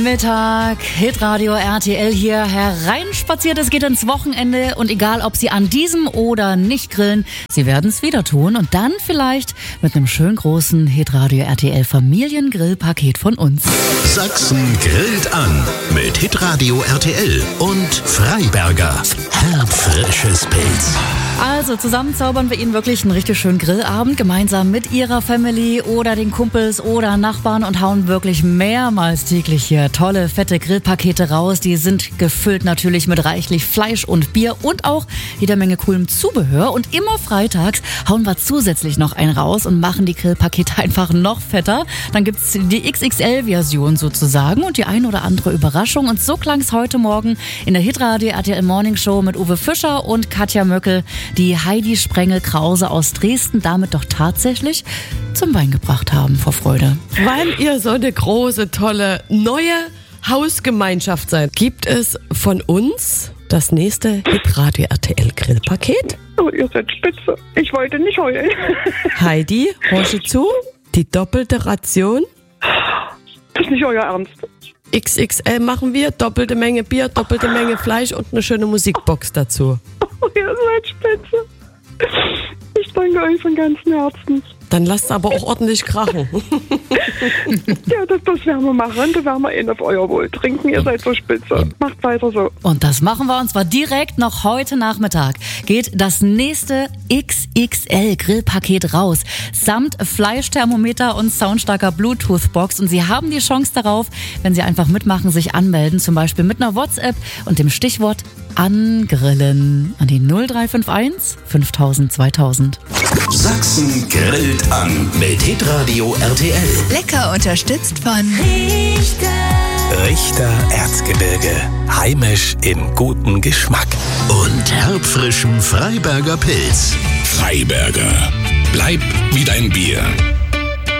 Mittag, Hitradio RTL hier hereinspaziert. Es geht ins Wochenende und egal, ob Sie an diesem oder nicht grillen, Sie werden es wieder tun und dann vielleicht mit einem schön großen Hitradio RTL Familiengrillpaket von uns. Sachsen grillt an mit Hitradio RTL und Freiberger. Herbfrisches Pilz. Also zusammen zaubern wir Ihnen wirklich einen richtig schönen Grillabend gemeinsam mit Ihrer Family oder den Kumpels oder Nachbarn und hauen wirklich mehrmals täglich hier tolle, fette Grillpakete raus. Die sind gefüllt natürlich mit reichlich Fleisch und Bier und auch jeder Menge coolem Zubehör. Und immer freitags hauen wir zusätzlich noch einen raus und machen die Grillpakete einfach noch fetter. Dann gibt's die XXL-Version sozusagen und die ein oder andere Überraschung. Und so klang es heute Morgen in der Hitradio RTL Morning Show mit Uwe Fischer und Katja Möckel, die Heidi Sprengel-Krause aus Dresden damit doch tatsächlich zum Wein gebracht haben vor Freude. Weil ihr so eine große, tolle, neue Hausgemeinschaft seid, gibt es von uns das nächste Hitradio RTL Grillpaket. Oh, ihr seid spitze. Ich wollte nicht heulen. Heidi, hörst du zu? Die doppelte Ration. Das ist nicht euer Ernst. XXL machen wir, doppelte Menge Bier, doppelte Menge Fleisch und eine schöne Musikbox dazu. Oh, ihr seid spitze. Ich danke euch von ganzem Herzen. Dann lasst aber auch ordentlich krachen. Ja, das werden wir machen. Da werden wir auf euer Wohl trinken. Ihr seid so spitze. Macht weiter so. Und das machen wir, und zwar direkt noch heute Nachmittag geht das nächste XXL Grillpaket raus. Samt Fleischthermometer und soundstarker Bluetooth-Box. Und Sie haben die Chance darauf, wenn Sie einfach mitmachen, sich anmelden. Zum Beispiel mit einer WhatsApp und dem Stichwort Angrillen an die 0351 5000 2000. Sachsen grillt an mit Hitradio RTL. Lecker unterstützt von Richter Erzgebirge. Heimisch im guten Geschmack. Und herbfrischem Freiberger Pilz. Freiberger. Bleib wie dein Bier.